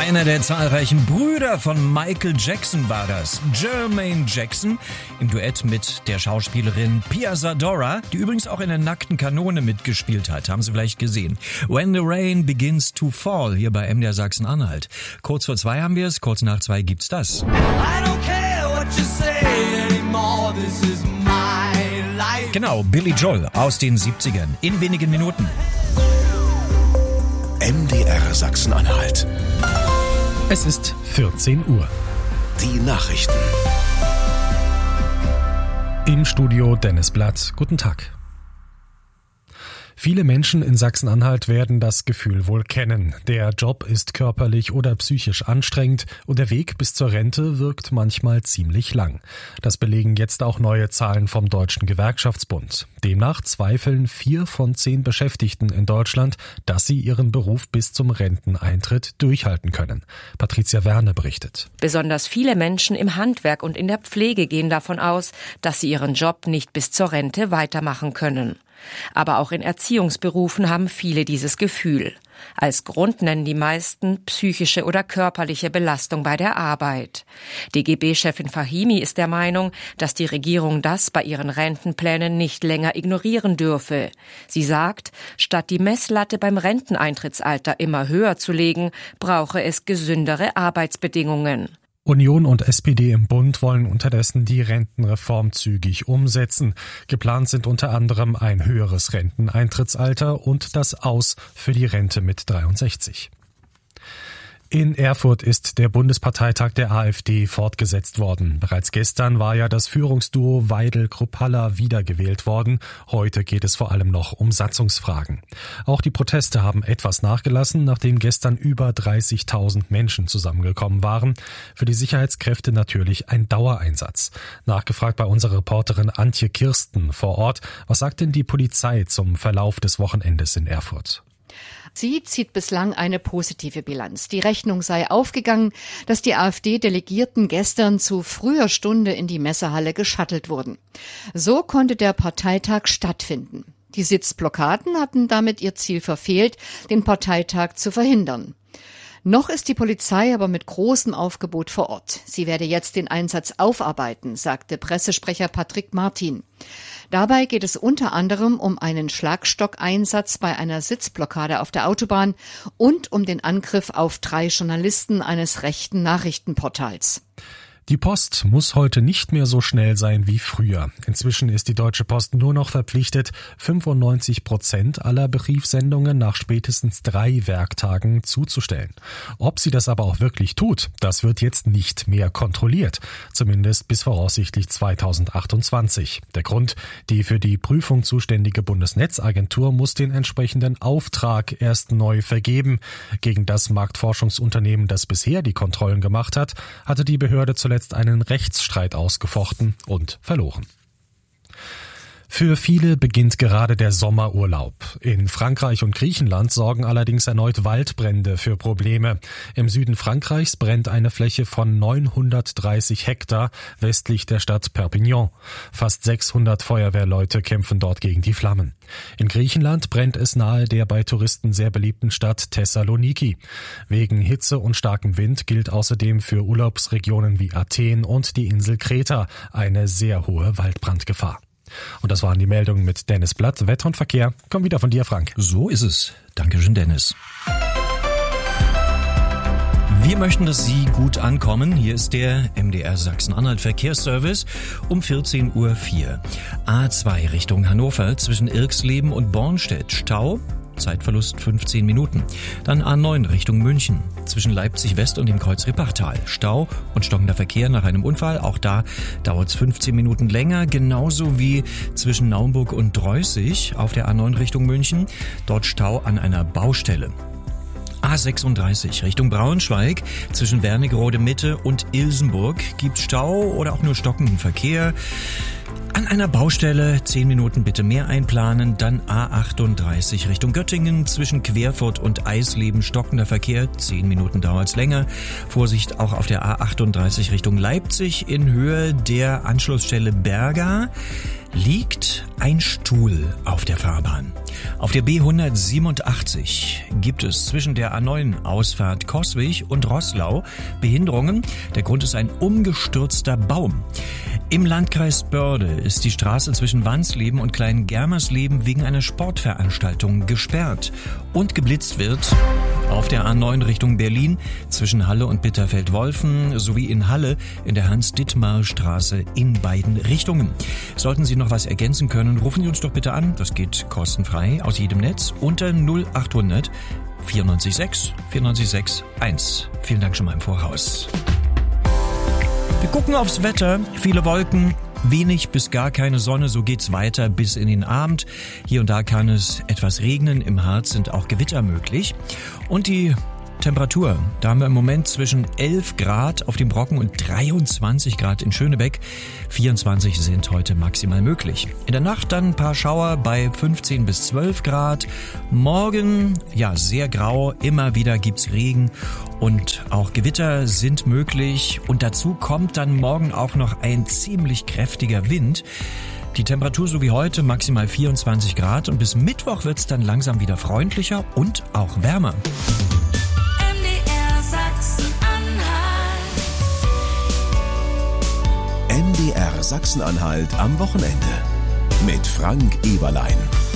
Einer der zahlreichen Brüder von Michael Jackson war das. Jermaine Jackson im Duett mit der Schauspielerin Pia Zadora, die übrigens auch in der Nackten Kanone mitgespielt hat. Haben Sie vielleicht gesehen. When the Rain Begins to Fall, hier bei MDR Sachsen-Anhalt. Kurz vor 2 haben wir es, kurz nach 2 gibt's das. I don't care what you say anymore, this is my life. Genau, Billy Joel aus den 70ern. In wenigen Minuten. MDR Sachsen-Anhalt. Es ist 14 Uhr. Die Nachrichten. Im Studio Dennis Blatt. Guten Tag. Viele Menschen in Sachsen-Anhalt werden das Gefühl wohl kennen. Der Job ist körperlich oder psychisch anstrengend und der Weg bis zur Rente wirkt manchmal ziemlich lang. Das belegen jetzt auch neue Zahlen vom Deutschen Gewerkschaftsbund. Demnach zweifeln 4 von 10 Beschäftigten in Deutschland, dass sie ihren Beruf bis zum Renteneintritt durchhalten können. Patricia Werner berichtet. Besonders viele Menschen im Handwerk und in der Pflege gehen davon aus, dass sie ihren Job nicht bis zur Rente weitermachen können. Aber auch in Erziehungsberufen haben viele dieses Gefühl. Als Grund nennen die meisten psychische oder körperliche Belastung bei der Arbeit. DGB-Chefin Fahimi ist der Meinung, dass die Regierung das bei ihren Rentenplänen nicht länger ignorieren dürfe. Sie sagt, statt die Messlatte beim Renteneintrittsalter immer höher zu legen, brauche es gesündere Arbeitsbedingungen. Union und SPD im Bund wollen unterdessen die Rentenreform zügig umsetzen. Geplant sind unter anderem ein höheres Renteneintrittsalter und das Aus für die Rente mit 63. In Erfurt ist der Bundesparteitag der AfD fortgesetzt worden. Bereits gestern war ja das Führungsduo Weidel-Kruppalla wiedergewählt worden. Heute geht es vor allem noch um Satzungsfragen. Auch die Proteste haben etwas nachgelassen, nachdem gestern über 30.000 Menschen zusammengekommen waren. Für die Sicherheitskräfte natürlich ein Dauereinsatz. Nachgefragt bei unserer Reporterin Antje Kirsten vor Ort. Was sagt denn die Polizei zum Verlauf des Wochenendes in Erfurt? Sie zieht bislang eine positive Bilanz. Die Rechnung sei aufgegangen, dass die AfD-Delegierten gestern zu früher Stunde in die Messehalle geschattelt wurden. So konnte der Parteitag stattfinden. Die Sitzblockaden hatten damit ihr Ziel verfehlt, den Parteitag zu verhindern. Noch ist die Polizei aber mit großem Aufgebot vor Ort. Sie werde jetzt den Einsatz aufarbeiten, sagte Pressesprecher Patrick Martin. Dabei geht es unter anderem um einen Schlagstockeinsatz bei einer Sitzblockade auf der Autobahn und um den Angriff auf 3 Journalisten eines rechten Nachrichtenportals. Die Post muss heute nicht mehr so schnell sein wie früher. Inzwischen ist die Deutsche Post nur noch verpflichtet, 95% aller Briefsendungen nach spätestens 3 Werktagen zuzustellen. Ob sie das aber auch wirklich tut, das wird jetzt nicht mehr kontrolliert. Zumindest bis voraussichtlich 2028. Der Grund: die für die Prüfung zuständige Bundesnetzagentur muss den entsprechenden Auftrag erst neu vergeben. Gegen das Marktforschungsunternehmen, das bisher die Kontrollen gemacht hat, hatte die Behörde zuletzt einen Rechtsstreit ausgefochten und verloren. Für viele beginnt gerade der Sommerurlaub. In Frankreich und Griechenland sorgen allerdings erneut Waldbrände für Probleme. Im Süden Frankreichs brennt eine Fläche von 930 Hektar westlich der Stadt Perpignan. Fast 600 Feuerwehrleute kämpfen dort gegen die Flammen. In Griechenland brennt es nahe der bei Touristen sehr beliebten Stadt Thessaloniki. Wegen Hitze und starkem Wind gilt außerdem für Urlaubsregionen wie Athen und die Insel Kreta eine sehr hohe Waldbrandgefahr. Und das waren die Meldungen mit Dennis Blatt. Wetter und Verkehr kommen wieder von dir, Frank. So ist es. Dankeschön, Dennis. Wir möchten, dass Sie gut ankommen. Hier ist der MDR Sachsen-Anhalt Verkehrsservice um 14.04 Uhr. A2 Richtung Hannover zwischen Irxleben und Bornstedt. Stau. Zeitverlust 15 Minuten. Dann A9 Richtung München. Zwischen Leipzig West und dem Kreuz Rippachtal. Stau und stockender Verkehr nach einem Unfall. Auch da dauert es 15 Minuten länger. Genauso wie zwischen Naumburg und Dreußig auf der A9 Richtung München. Dort Stau an einer Baustelle. A36 Richtung Braunschweig zwischen Wernigerode Mitte und Ilsenburg gibt Stau oder auch nur stockenden Verkehr. An einer Baustelle 10 Minuten bitte mehr einplanen. Dann A38 Richtung Göttingen zwischen Querfurt und Eisleben stockender Verkehr. 10 Minuten dauert's länger. Vorsicht auch auf der A38 Richtung Leipzig in Höhe der Anschlussstelle Berga. liegt ein Stuhl auf der Fahrbahn. Auf der B187 gibt es zwischen der A9 Ausfahrt Coswig und Roßlau Behinderungen. Der Grund ist ein umgestürzter Baum. Im Landkreis Börde ist die Straße zwischen Wansleben und Klein-Germersleben wegen einer Sportveranstaltung gesperrt. Und geblitzt wird auf der A9 Richtung Berlin zwischen Halle und Bitterfeld-Wolfen sowie in Halle in der Hans-Dittmar-Straße in beiden Richtungen. Sollten Sie noch was ergänzen können, rufen Sie uns doch bitte an. Das geht kostenfrei aus jedem Netz unter 0800 94 94 1. Vielen Dank schon mal im Voraus. Wir gucken aufs Wetter. Viele Wolken, wenig bis gar keine Sonne. So geht's weiter bis in den Abend. Hier und da kann es etwas regnen. Im Harz sind auch Gewitter möglich. Und die Temperatur, da haben wir im Moment zwischen 11 Grad auf dem Brocken und 23 Grad in Schönebeck. 24 sind heute maximal möglich. In der Nacht dann ein paar Schauer bei 15 bis 12 Grad. Morgen, ja, sehr grau. Immer wieder gibt's Regen und auch Gewitter sind möglich. Und dazu kommt dann morgen auch noch ein ziemlich kräftiger Wind. Die Temperatur so wie heute maximal 24 Grad und bis Mittwoch wird's dann langsam wieder freundlicher und auch wärmer. MDR Sachsen-Anhalt am Wochenende mit Frank Eberlein.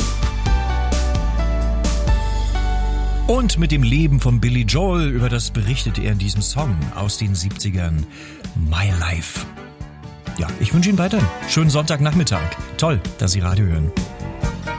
Und mit dem Leben von Billy Joel, über das berichtet er in diesem Song aus den 70ern, My Life. Ja, ich wünsche Ihnen weiter schönen Sonntagnachmittag. Toll, dass Sie Radio hören.